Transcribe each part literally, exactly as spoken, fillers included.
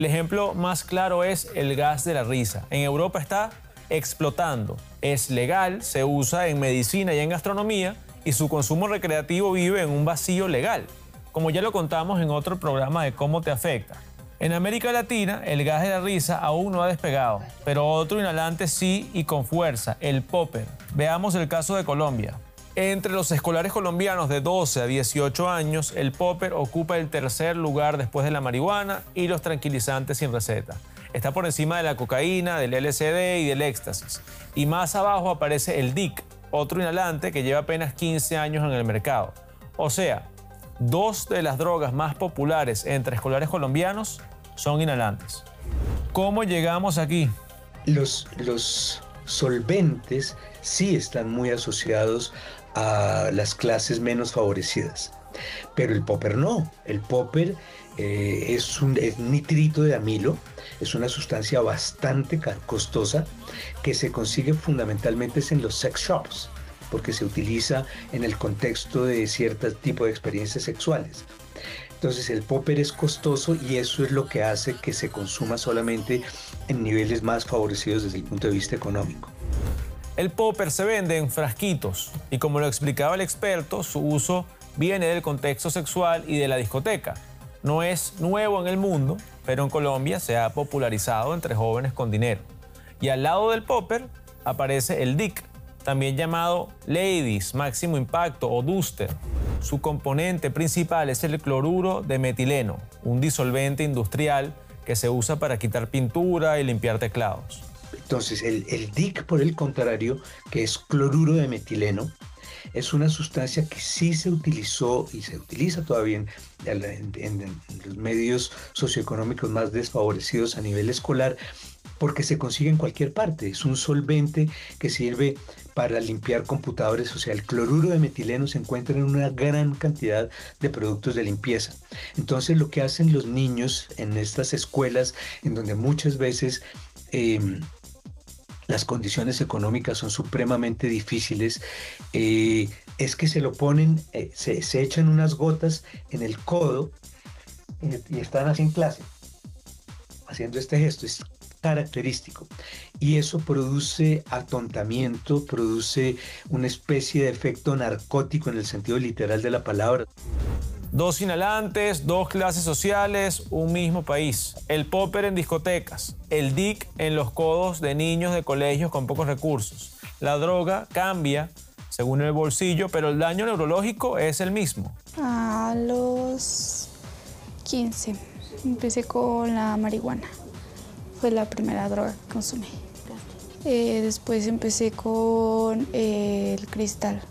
El ejemplo más claro es el gas de la risa. En Europa está explotando. Es legal, se usa en medicina y en gastronomía y su consumo recreativo vive en un vacío legal, como ya lo contamos en otro programa de Cómo te afecta. En América Latina, el gas de la risa aún no ha despegado, pero otro inhalante sí y con fuerza, el popper. Veamos el caso de Colombia. Entre los escolares colombianos de doce a dieciocho años, el popper ocupa el tercer lugar después de la marihuana y los tranquilizantes sin receta. Está por encima de la cocaína, del L S D y del éxtasis. Y más abajo aparece el D I C, otro inhalante que lleva apenas quince años en el mercado. O sea, dos de las drogas más populares entre escolares colombianos son inhalantes. ¿Cómo llegamos aquí? Los, los solventes sí están muy asociados a las clases menos favorecidas, pero el popper no. El popper eh, es un es nitrito de amilo, es una sustancia bastante costosa que se consigue fundamentalmente en los sex shops, porque se utiliza en el contexto de cierto tipo de experiencias sexuales. Entonces el popper es costoso y eso es lo que hace que se consuma solamente en niveles más favorecidos desde el punto de vista económico. El popper se vende en frasquitos y, como lo explicaba el experto, su uso viene del contexto sexual y de la discoteca. No es nuevo en el mundo, pero en Colombia se ha popularizado entre jóvenes con dinero. Y al lado del popper aparece el D I C, también llamado Ladies, Máximo Impacto o Duster. Su componente principal es el cloruro de metileno, un disolvente industrial que se usa para quitar pintura y limpiar teclados. Entonces, el, el D I C, por el contrario, que es cloruro de metileno, es una sustancia que sí se utilizó y se utiliza todavía en, en, en los medios socioeconómicos más desfavorecidos a nivel escolar, porque se consigue en cualquier parte. Es un solvente que sirve para limpiar computadores. O sea, el cloruro de metileno se encuentra en una gran cantidad de productos de limpieza. Entonces, lo que hacen los niños en estas escuelas, en donde muchas veces eh, las condiciones económicas son supremamente difíciles, eh, es que se lo ponen, eh, se, se echan unas gotas en el codo y, y están así en clase, haciendo este gesto. Es característico y eso produce atontamiento, produce una especie de efecto narcótico en el sentido literal de la palabra. Dos inhalantes, dos clases sociales, un mismo país. El popper en discotecas, el D I C en los codos de niños de colegios con pocos recursos. La droga cambia según el bolsillo, pero el daño neurológico es el mismo. A los quince empecé con la marihuana. Fue la primera droga que consumí. Eh, después empecé con eh, el cristal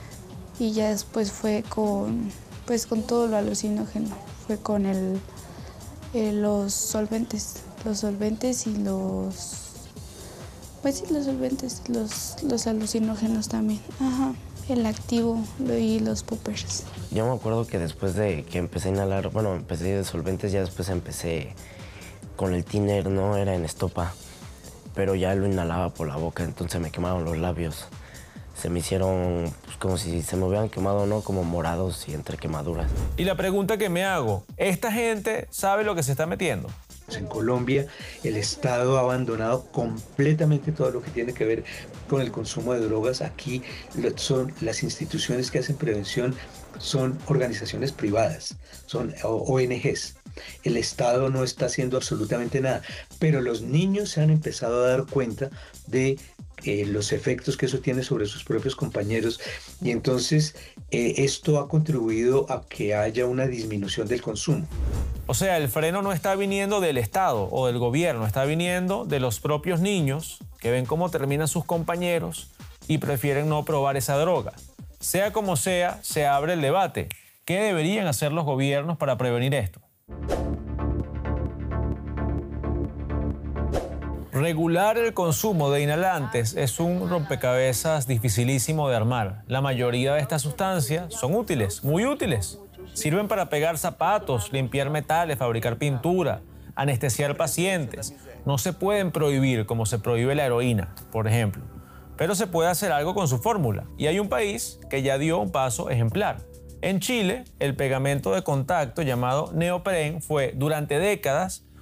y ya después fue con, pues, con todo lo alucinógeno. Fue con el, eh, los solventes, los solventes y los, pues sí, los solventes, los, los alucinógenos también. Ajá. El activo y los poppers. Yo me acuerdo que después de que empecé a inhalar, bueno, empecé de solventes, ya después empecé con el tiner, ¿no? Era en estopa, pero ya lo inhalaba por la boca, entonces me quemaron los labios. Se me hicieron pues, como si se me hubieran quemado, ¿no? Como morados y entre quemaduras. Y la pregunta que me hago, ¿esta gente sabe lo que se está metiendo? En Colombia, el Estado ha abandonado completamente todo lo que tiene que ver con el consumo de drogas. Aquí son las instituciones que hacen prevención, son organizaciones privadas, son O N Ges. El Estado no está haciendo absolutamente nada, pero los niños se han empezado a dar cuenta de eh, los efectos que eso tiene sobre sus propios compañeros y entonces eh, esto ha contribuido a que haya una disminución del consumo. O sea, el freno no está viniendo del Estado o del gobierno, está viniendo de los propios niños que ven cómo terminan sus compañeros y prefieren no probar esa droga. Sea como sea, se abre el debate. ¿Qué deberían hacer los gobiernos para prevenir esto? Regular el consumo de inhalantes es un rompecabezas dificilísimo de armar. La mayoría de estas sustancias son útiles, muy útiles. Sirven para pegar zapatos, limpiar metales, fabricar pintura, anestesiar pacientes. No se pueden prohibir como se prohíbe la heroína, por ejemplo. Pero se puede hacer algo con su fórmula. Y hay un país que ya dio un paso ejemplar. En Chile, el pegamento de contacto llamado neopren fue durante décadas